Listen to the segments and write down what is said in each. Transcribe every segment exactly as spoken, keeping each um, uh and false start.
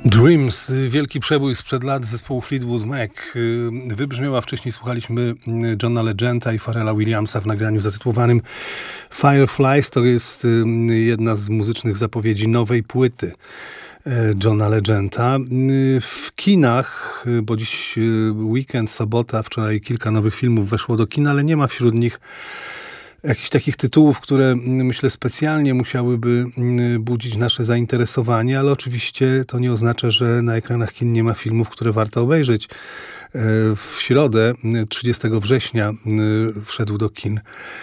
Dreams, wielki przebój sprzed lat zespołu Fleetwood Mac. Wybrzmiała, wcześniej słuchaliśmy Johna Legenda i Pharrella Williamsa w nagraniu zatytułowanym Fireflies. To jest jedna z muzycznych zapowiedzi nowej płyty Johna Legenda. W kinach, bo dziś weekend, sobota, wczoraj kilka nowych filmów weszło do kin, ale nie ma wśród nich jakichś takich tytułów, które myślę specjalnie musiałyby budzić nasze zainteresowanie, ale oczywiście to nie oznacza, że na ekranach kin nie ma filmów, które warto obejrzeć. W środę, trzydziestego września, wszedł do kin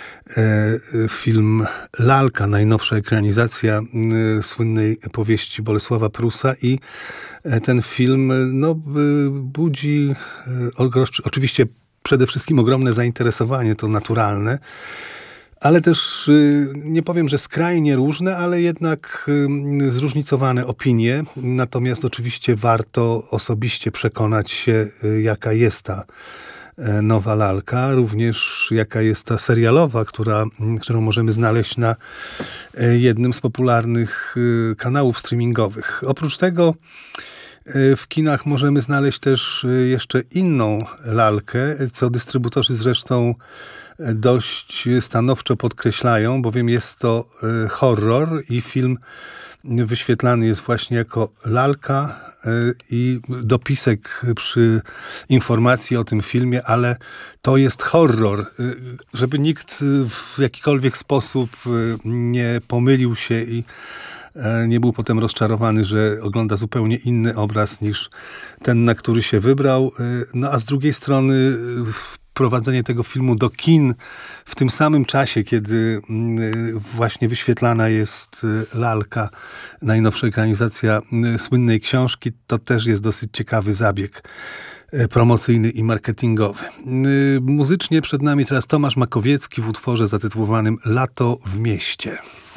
film Lalka, najnowsza ekranizacja słynnej powieści Bolesława Prusa, i ten film no, budzi oczywiście przede wszystkim ogromne zainteresowanie, to naturalne, ale też nie powiem, że skrajnie różne, ale jednak zróżnicowane opinie. Natomiast oczywiście warto osobiście przekonać się, jaka jest ta nowa Lalka, również jaka jest ta serialowa, która, którą możemy znaleźć na jednym z popularnych kanałów streamingowych. Oprócz tego w kinach możemy znaleźć też jeszcze inną Lalkę, co dystrybutorzy zresztą dość stanowczo podkreślają, bowiem jest to horror i film wyświetlany jest właśnie jako Lalka i dopisek przy informacji o tym filmie, ale to jest horror. Żeby nikt w jakikolwiek sposób nie pomylił się i nie był potem rozczarowany, że ogląda zupełnie inny obraz niż ten, na który się wybrał. No a z drugiej strony wprowadzenie tego filmu do kin w tym samym czasie, kiedy właśnie wyświetlana jest Lalka, najnowsza ekranizacja słynnej książki, to też jest dosyć ciekawy zabieg promocyjny i marketingowy. Muzycznie przed nami teraz Tomasz Makowiecki w utworze zatytułowanym Lato w mieście.